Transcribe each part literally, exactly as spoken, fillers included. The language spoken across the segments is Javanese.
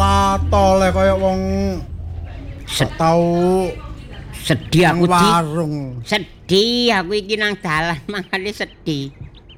watole kaya wong tau sedih aku di warung. Sedih aku iki nang dalan makane sedih.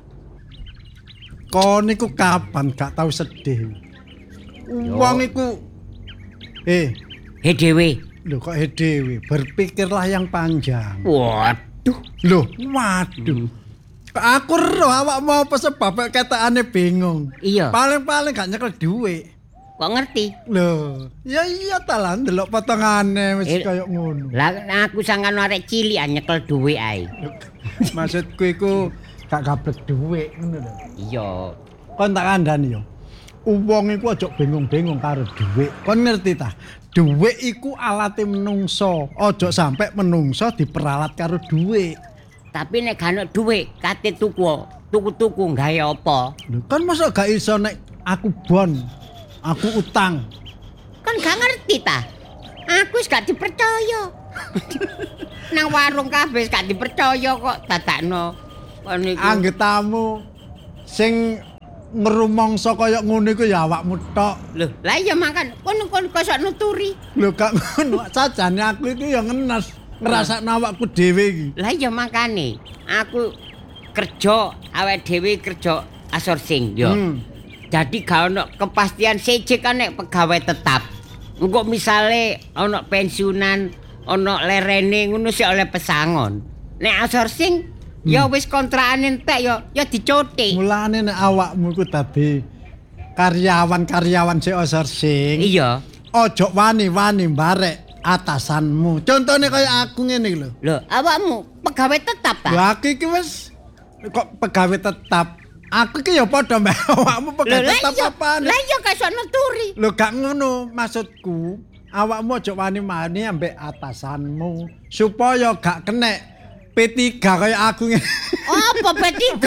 Kon niku kapan gak tau sedih? Wong iku eh he dhewe. lho kok he dhewe berpikirlah yang panjang. Waduh, Lho, waduh. Aku ro awakmu apa sebab ketekane bingung. Iya. Paling-paling gak nyekel dhuwit. Kok ngerti? Lho, ya iya ta lah ndelok potongane wis Eh, kaya ngono. Lah aku sangan arek cilik nyekel dhuwit ae. Maksudku iku gak gablek dhuwit ngono lho. Iya. Kon tak kandhani yo. Wong iku aja bingung-bingung karo dhuwit. Kon ngerti ta? Dhuwit iku alate menungso. Aja sampe menungso diperalat karo dhuwit. Tapi nek gak ono dhuwit, kate tuku, tuku-tuku gawe apa? Lho, kan masa gak iso nek aku bon, aku utang. Kan gak ngerti ta? Aku wis gak dipercaya. Nang warung kabeh wis gak dipercaya kok dadakno kon niku. Anggetamu sing ngerumangsa kaya ngono iku ya awakmu tok. Lho, lah iya makan kon kon kosok nuturi. Lho gak ngono, sajane aku iku ya ngenes ngrasakno awakku dhewe iki. Lah iya makane aku kerja awake dhewe kerja outsourcing yo. Hmm. Jadi gak ono kepastian siji kan nek pegawai tetap. Engko misale ono pensiunan, ono lerene ngono sik oleh pesangon. Nek outsourcing hmm. ya wis kontrakane entek ya ya dicothi. Mulane nek awakmu iku dadi karyawan-karyawan sing outsourcing. Iya. Ojo wani-wani barek atasanmu. Contone kaya aku ngene iki lho. Lho, awakmu pegawai tetap ta? Lho aku iki wis kok pegawai tetap. Aku iki ya padha mbek awakmu pegawai tetap apaan? Lah iya kok iso nuturi. Lho gak ngono, maksudku awakmu aja wani-wani ambek atasanmu supaya gak kena P tiga kaya aku ngene. Apa P tiga?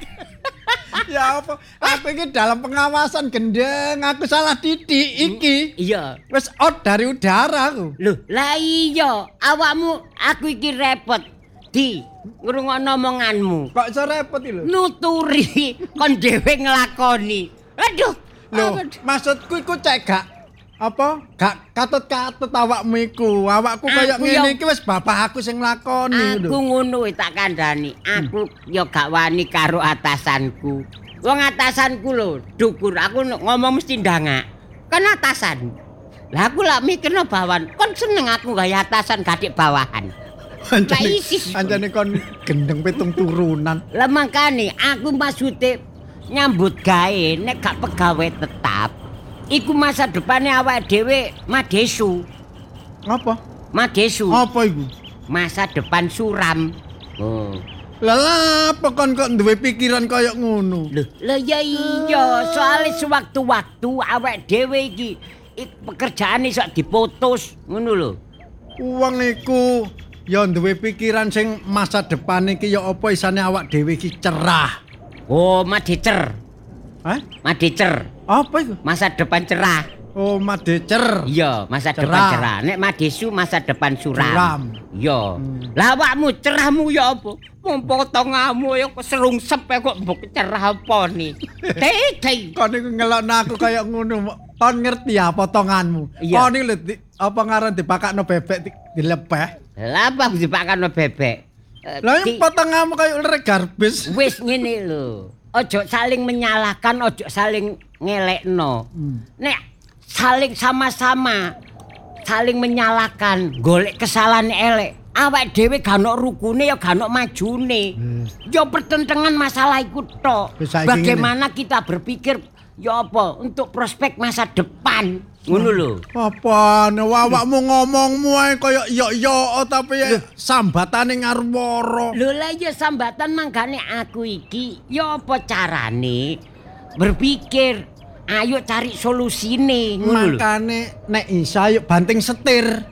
Ya apa? Aku iki dalam pengawasan gendeng, aku salah didik iki. Iya. Wis out dari udara aku. Lho, lah iya, awakmu aku iki repot di ngrungokno omonganmu. Kok iso repot iki lho? Nuturi kon dhewe nglakoni. Aduh, Lho, aduh. maksudku iku cek gak apa? Gak katut-katut awakmu iku. Awakku kaya Aku ngene ya- iki wis bapak aku sing nglakoni Aku lho. ngono wis tak kandhani. Aku ya gak wani karo atasanku. Wong atasanku lho, dukur aku ngomong mesti ndangak. Kan atasan. Lah aku lak mikirno bawahan, kon seneng aku gaya atasan gadik bawahan. Lah isis. Anjane kon gendeng pitung turunan. Lah makane aku maksude nyambut gawe nek gak pegawai tetap. Iku masa depane awake dhewe madesu. Apa? Madesu. Apa iku? Masa depan suram. Oh. Lah lah, apa kon kok duwe pikiran kaya ngono? Loh, lah ya iya, soalnya sewaktu-waktu awake dhewe iki ik- pekerjaane sok diputus, ngono lho. Wong iku ya duwe pikiran sing masa depan iki ya apa isane awak dhewe iki cerah. Oh, madecer. Hah? Madecer. Apa iku? Masa depan cerah. Oh, madecer. Iya, masa Cerah. depan cerah. Nek madesu masa depan suram. Suram. Iya. Lah awakmu cerahmu ya apa? Wong potonganmu ya kok serungsep ya kok mbok cerah apa nih? Tei. Kon iku ngelokno aku kaya ngono. Kon ngerti ya potonganmu. Iya. Kon iki lho di- apa ngaran dipakakno bebek di- dilepeh. Lah apa dipakano bebek? Eh, Lah di- yang potonganmu kaya lerek garbis. Wis ngene lho. Ojo saling menyalahkan, ojo saling ngelekno. Hmm. Nek saling sama-sama saling menyalahkan, golek kesalahan elek. Awak dhewe gak ono rukune ya gak ono majune. Hmm. Ya pertentangan masalah iku tok. Wis saiki Bagaimana kita berpikir ya apa untuk prospek masa depan. Ngono lho. Apa awakmu ngomongmu ae kaya yo-yo tapi ya sambatane ngarwara. Lho lah ya sambatan manggane aku iki ya apa carane berpikir ayo cari solusine ngono lho. Makane nek isa yuk banting setir.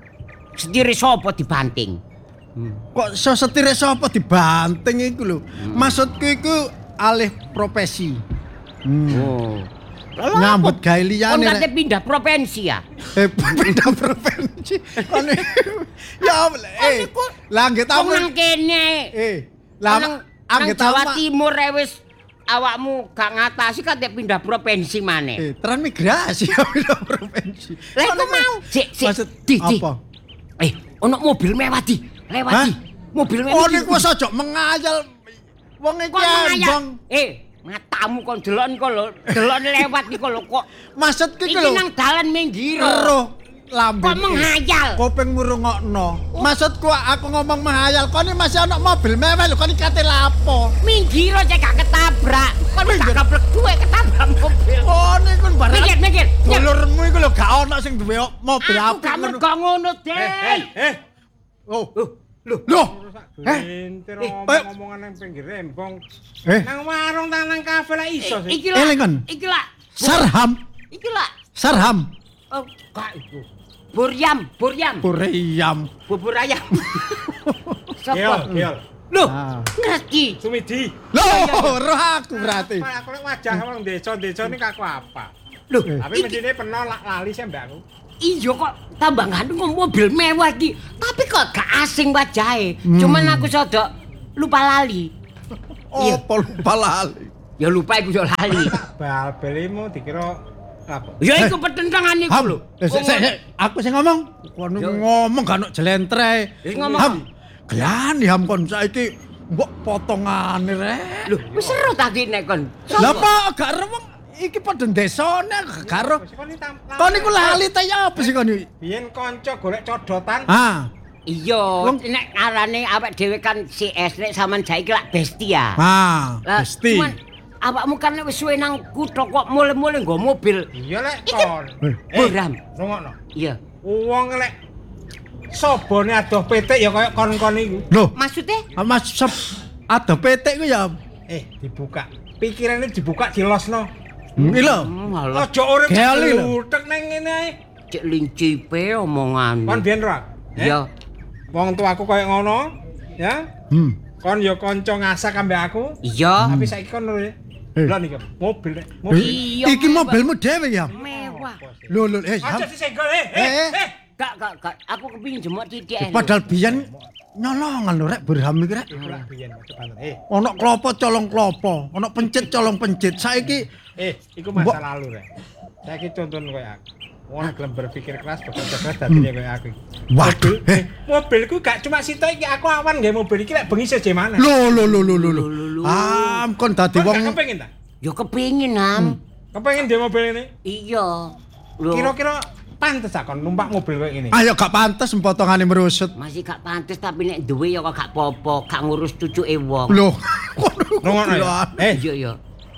Setire sapa dibanting? Kok iso setire sapa dibanting iku lho. Maksudku iku alih profesi. Oh. Nyambut gawe Kon liyane. kate nek- pindah provinsi ya? Eh pindah provinsi. Kon ya eh lah nggih Wong tamu. nang kene. Eh Nang lah anggit Jawa tamu. Timur e wis awakmu gak ngatasi kan pindah provinsi maneh. Eh, transmigrasi ya pindah provinsi. Lah iku mau. Sik, sik. Maksud Di, di. apa? Eh, ono mobil mewah di. Lewat Hah? di. Mobil mewah. Oh di. niku wis aja mengayal. Wong iki Kok mengayal? embong. Eh, matamu kon delok kok lho. Delok lewat iku lho kok. Maksudku iki Iki lho. nang dalan minggir. Roh lambe. Kok menghayal? Kuping ngrungokno. Maksudku aku ngomong menghayal, kok ini masih ana mobil mewah lho, kok ini kate lapo? Minggir aja gak ketabrak. Kon Minggir. gak keblek duwe ketabrak mobil. Oh niku barang. Mikir, mikir. Dulurmu iku lho gak ana sing duwe mobil Aku apik gak ngono. mergo ngono, Dek. Eh, Oh, Lho, loh. Eh, Lintir eh, ngomong-ngomongan nang pinggir rembong. Eh, Nang warung tang nang kafe lah iso sih. Iki lah. Elingan. Iki lah. Sarham, Iki lah. Sarham, Oh, gak iku. Buryam, buryam. Puriyam. Bubur ayam. Kiol, Sopo? kiol. Loh, Ah. ngerti. Sumidi. Loh, roh aku berarti. Apa aku lek wajah wong desa-desa ini kaku apa? Loh, Eh. Tapi mestine peno lak lali sih mbak aku. iya kok tambah ngandung mobil mewah iki. Tapi kok gak asing wajahe. Hmm. Cuman aku sodok lupa lali. Iya. Apa lupa lali? Ya lupa iku yo lali. Bal-belimu dikira apa? Ya iku pertentangan iku Ham, lho. eh, sik, sik, sik. Aku sing ngomong. Kon Yo. ngomong gak ono jelentre. Wis ngomong. Ham, gelani ham kon saiki mbok potongane rek. Lho, wis seru tadi nek kon. Lah apa gak reweng iki padha desane gak ro. Kon iki tam- Kon niku lali ta ya apa sih kon iki? Biyen kanca golek codotan. Ah, Iya, Wong- nek arane awake dhewe kan si S nek sampean saiki lak bestia. ah, Lah, Gusti. cuman awakmu kan wis suwe nang kutho kok mule-mule nggo mobil. Iya lek kon. Eh, Buram. Rungokno. Iya. Wong lek sobone adoh petik ya kaya kon-kon iku. Loh, Maksudnya? Mas sep ada petek ku ya. Eh, dibuka. Pikirane dibuka dilosno. Iki lho. Hmm, alah, Ojo urip Geli lho. utek nang ngene ae. cek lincipe omongan. Kon biyen ra? Eh? Iya. Wong tuaku kaya ngono, ya. Hmm. Kon ya kanca ngasak ambek aku. Iya. Tapi saiki kon lho ya. Eh. Lha niki mobil rek. Mobil. Iya, Iki mewah. mobilmu dhewe ya. Mewah. Lho lho eh Aja Ham. disenggol eh. Eh, Eh. eh. eh. Gak, gak, gak. Aku kepingin jemuk titik. ae lho. Padahal biyen nyolongan lho rek Burham iki rek. Iku lak biyen Mas Banten. Eh, Ono klopo colong klopo, ono pencit colong pencit. Saiki eh, iku Mbok- masa lalu rek. Saiki contoh kaya aku. Wong gelem berpikir keras bekerja keras dadine kaya aku. waduh. Mobil, Eh, mobilku gak cuma sitok iki aku awan nggih mobil iki lek bengi seje mana. lho lho lho lho lho. Lho, lho, lho. Am kon dadi Kon wong gak kepengin ta? Yo kepingin, Ham. Kepengin dia mobil ini? Iya. Lho. Kira-kira pantes tak kon numpak mobil kayak gini? ayo gak pantes potongane merusut. Masih gak pantes tapi nek duwe ya kok gak popo, gak ngurus cucuke wong. Lho. Rungokno ya. Eh, Iya, iya.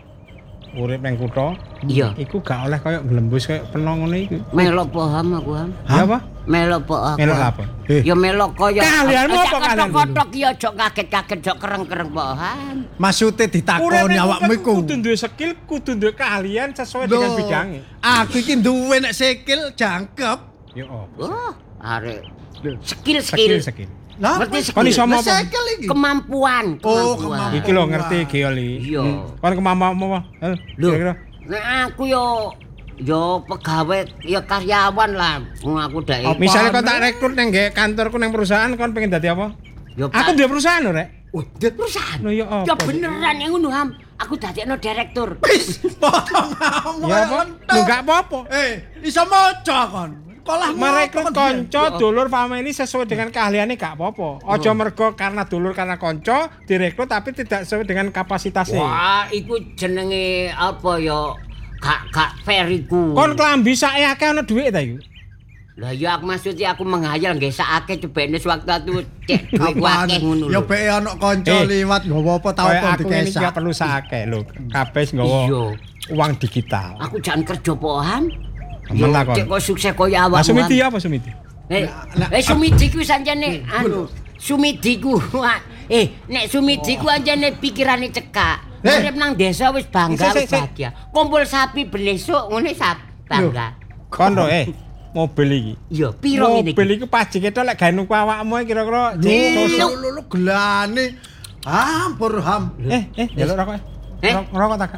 urip nang kutha Iya. iku gak oleh koyo glembus koyo peno ngono iku. Melok paham aku, Ham. Ya apa? Melok po aku. Melok apa? Eh, Ya melok kaya Kalianmu apa kalian dulu? kotok-kotok ya aja kaget-kaget aja kereng-kereng paham. maksude ditakoni awakmu iku. kudu duwe skill, kudu duwe keahlian sesuai dengan Lho, bidangnya. aku iki duwe nek sikil jangkep. Yo apa? Oh, arek Skill, skill-skill. skill. Lah, Ngerti Kon iso lah apa? sikil iki. Kemampuan, Oh, kemampuan. kemampuan. Iki lho ngerti geoli. Iya. Kon kemampuan apa? Eh, Lho. kira-kira. Nek aku yo yo pegawai ya karyawan lah. Wong aku dek. Apa? Misalnya kon tak rekrut nang nggae kantorku nang perusahaan kon pengen dadi apa? Yo Aku duwe perusahaan lho, Rek. oh, di perusahaan. Lho ya apa? Ya beneran yang ngono Ham. Aku dadekno direktur. Wis, potong ngomong. Ya apa? Lho gak apa-apa. Eh, iso maca kon. Kolah Merekrut kon. konco, dulur, family sesuai dengan keahliannya gak apa-apa. Ojo mergo karena dulur karena konco direkrut tapi tidak sesuai dengan kapasitasnya. Wah, iku jenenge apa ya? Gak gak fair iku. Kon klambi sae akeh ana dhuwit ta iku. Lah ya aku maksudnya aku menghayal nggih sakake cobene sewaktu aku cek duit Apaan? akeh ngono Ya lho. be ana kanca Eh, liwat nggawa apa tau Kayak kon aku ini dikesak. gak perlu sakeh lho. Kabeh nggawa Iya. uang digital. Aku jangan kerja poham. Temen lah, kon. Cek kok sukses kaya awakmu. Lah Sumiti Ham. apa Sumiti? Eh, Nah, eh Sumidi ku sanjane anu, Sumidi ku. Eh, nek Sumidi ku anjane pikirane cekak. Eh. Urip nang desa wis bangga Sik, sik, wis sik. bahagia. Kumpul sapi belesuk ngene sap bangga. Kon lho eh mobil iki. Iya, piro ngene iki? Mobil iku pajike tok lek gawe nuku awakmu ae kira-kira Lho, sosok. lho, lho, gelane. Hampur ham. Eh, eh, jaluk rokok. Eh? Rok- Rokok tak.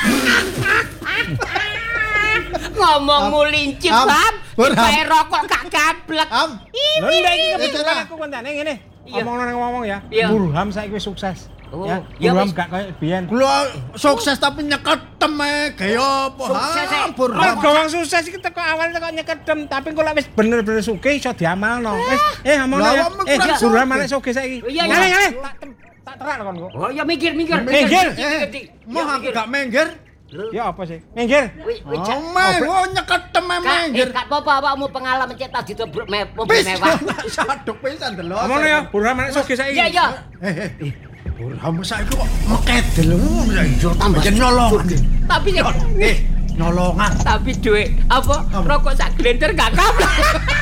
Ngomongmu lincip, Am, Bab. Bur, Am. Bae rokok gak gablek. Am. Lho ndak iki Eh, kebetulan Cira. aku kontane ngene. Iya. Ngomong nang ngomong ya. Iya. Burham saiki wis sukses. Oh, Ya, ya Burham wis. gak koyo biyen. Kula sukses tapi nyeketem ae gaya apa? Sukses, eh. Hampur. Mergo wong sukses iki teko awal teko nyekedem, tapi kok lek wis bener-bener sugih iso diamalno. Wis, eh ngomongno Lah, ya. wong Eh, kurang Burham sugih. malih sugih saiki. Iya, iya. Ngale ngale. Tak tem- tak terak kon kok. Oh, ya mikir, mikir. Minggir. Eh, mau aku gak minggir. Ya apa sih? Minggir. Wis, wis. Oh, meh, oh nyeketem ae Kak, eh, minggir. Kak Popo awakmu pengalaman cek tadi tobruk me- mobil Wis, mewah. saduk pisan delok. Ngomongno ya, Burham malih sugih saiki. Iya, iya. Eh, eh, eh. Burham saiki kok mekedel ngono ya iya tambah nyolong. Tapi Eh, nyolongan. tapi duit apa Apa? rokok sak glender gak kamu.